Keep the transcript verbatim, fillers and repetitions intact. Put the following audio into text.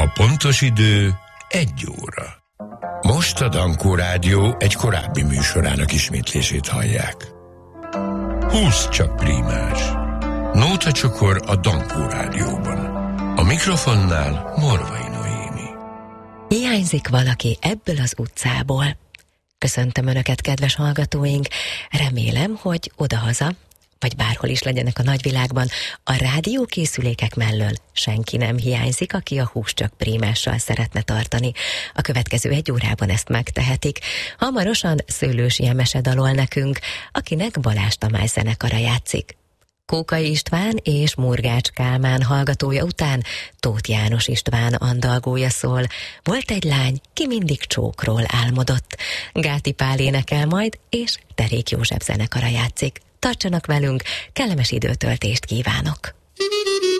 A pontos idő egy óra. Most a Dankó Rádió egy korábbi műsorának ismétlését hallják. húsz csak prímás. Nóta csokor a Dankó Rádióban. A mikrofonnál Morvai Noémi. Hiányzik valaki ebből az utcából. Köszöntöm Önöket, kedves hallgatóink. Remélem, hogy odahaza, vagy bárhol is legyenek a nagyvilágban, a rádiókészülékek mellől senki nem hiányzik, aki a húsz csak prímással szeretne tartani. A következő egy órában ezt megtehetik. Hamarosan Szőlősi Emese dalol nekünk, akinek Balázs Tamás zenekara játszik. Kókai István és Murgács Kálmán hallgatója után Tóth János István andalgója szól. Volt egy lány, ki mindig csókról álmodott. Gáti Pál énekel majd, és Derék József zenekara játszik. Tartsanak velünk, kellemes időtöltést kívánok!